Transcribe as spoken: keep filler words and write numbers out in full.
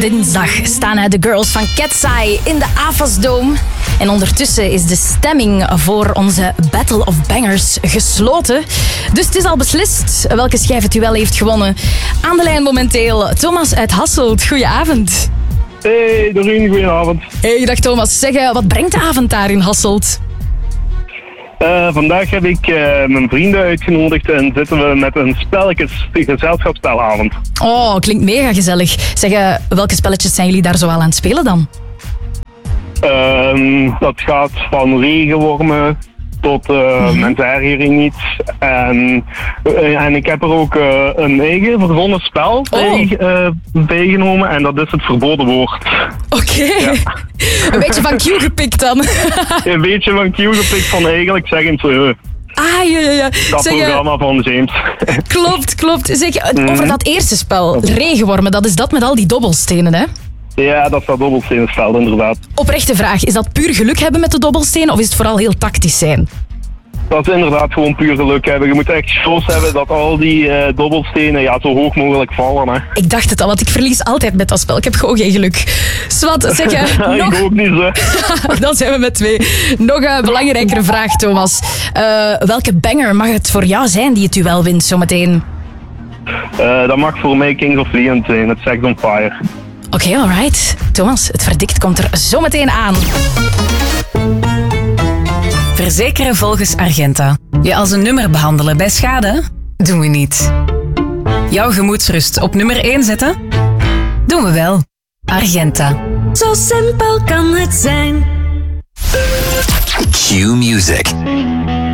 dinsdag staan de girls van Cat's Eye in de Avasdome. En ondertussen is de stemming voor onze Battle of Bangers gesloten. Dus het is al beslist welke schijf het duel heeft gewonnen. Aan de lijn momenteel Thomas uit Hasselt. Goedenavond. Hey, Doreen, goedenavond. Hey, dag Thomas. Zeg, wat brengt de avond daar in Hasselt? Uh, vandaag heb ik uh, mijn vrienden uitgenodigd en zitten we met een spelletjes, gezelschapsspelavond. Oh, klinkt mega gezellig. Zeg, uh, welke spelletjes zijn jullie daar zo al aan het spelen dan? Uh, dat gaat van regenwormen tot uh, mm-hmm. mensen ergering niet. En, uh, en ik heb er ook uh, een eigen verzonnen spel oh. bij, uh, bijgenomen en dat is het verboden woord. Oké, okay. Ja. Een beetje van Q gepikt dan. Een beetje van Q gepikt van eigenlijk zeggen ze... Ah, ja, ja, ja. Dat zeg, programma van James. Klopt, klopt. Zeg, mm-hmm. over dat eerste spel, regenwormen, dat is dat met al die dobbelstenen, hè? Ja, dat is dat dobbelstenenspel, inderdaad. Oprechte vraag, is dat puur geluk hebben met de dobbelstenen of is het vooral heel tactisch zijn? Dat is inderdaad gewoon puur geluk hebben. Je moet echt shows hebben dat al die uh, dobbelstenen ja, zo hoog mogelijk vallen. Hè. Ik dacht het al, want ik verlies altijd met dat spel. Ik heb gewoon geen geluk. Swat, zeg je nog... Ik ook niet, zo. Dan zijn we met twee. Nog een belangrijkere vraag, Thomas. Uh, welke banger mag het voor jou zijn die het duel wint zometeen? Uh, dat mag voor mij Kings of Leon zijn, het Sex on Fire. Oké, okay, alright. Thomas, het verdict komt er zometeen aan. Verzekeren volgens Argenta. Je als een nummer behandelen bij schade? Doen we niet. Jouw gemoedsrust op nummer één zetten? Doen we wel. Argenta. Zo simpel kan het zijn. Q Music.